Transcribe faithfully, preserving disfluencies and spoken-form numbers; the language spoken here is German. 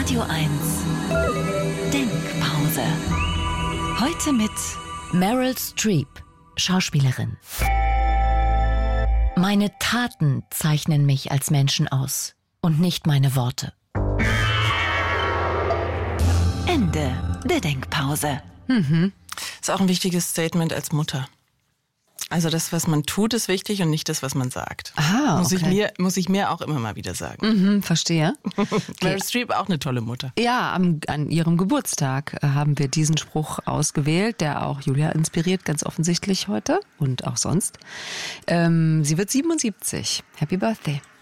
Radio eins Denkpause. Heute mit Meryl Streep, Schauspielerin. Meine Taten zeichnen mich als Menschen aus und nicht meine Worte. Ende der Denkpause. Mhm. Ist auch ein wichtiges Statement als Mutter. Also das, was man tut, ist wichtig und nicht das, was man sagt. Ah, okay. Muss ich mir, muss ich mir auch immer mal wieder sagen. Mhm, verstehe. Meryl Streep, auch eine tolle Mutter. Ja, am, an ihrem Geburtstag haben wir diesen Spruch ausgewählt, der auch Julia inspiriert, ganz offensichtlich heute und auch sonst. Ähm, sie wird siebenundsiebzig. Happy Birthday.